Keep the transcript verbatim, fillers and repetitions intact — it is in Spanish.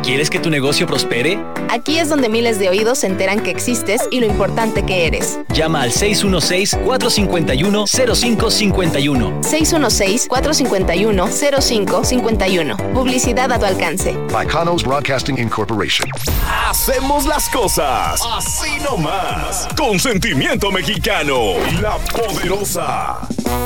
¿Quieres que tu negocio prospere? Aquí es donde miles de oídos se enteran que existes y lo importante que eres. Llama al seis uno seis, cuatro cinco uno, cero cinco cinco uno. seis uno seis, cuatro cinco uno, cero cinco cinco uno. Publicidad a tu alcance. Bacanos Broadcasting Incorporation. Hacemos las cosas así nomás. Con sentimiento mexicano. La Poderosa.